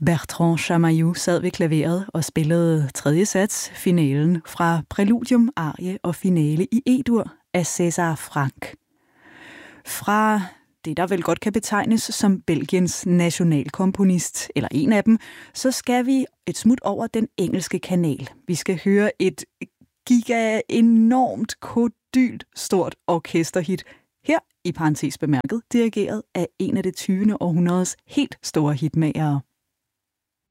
Bertrand Chamayou sad ved klaveret og spillede tredje sats, finalen fra Præludium, arie og finale i E-dur af César Franck. Fra det, der vel godt kan betegnes som Belgiens nationalkomponist, eller en af dem, så skal vi et smut over den engelske kanal. Vi skal høre et enormt kodylt stort orkesterhit, her i parentes bemærket, dirigeret af en af det 20. århundredes helt store hitmagere.